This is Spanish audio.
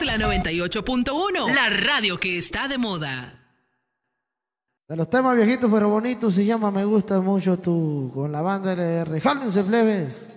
la 98.1, la radio que está de moda. De los temas viejitos pero bonitos se llama Me gusta mucho tú, con la banda LR. ¡Jálense, plebes!